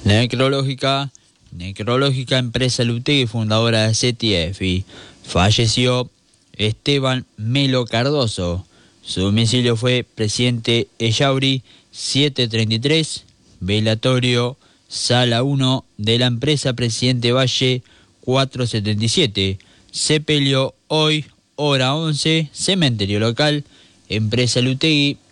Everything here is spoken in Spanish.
Necrológica empresa Lutegui, fundadora de CTF. Falleció Esteban Melo Cardoso. Su domicilio fue Presidente Ellauri 733, velatorio Sala 1 de la empresa Presidente Valle 477. Sepelio hoy, hora 11, cementerio local, empresa Lutegui,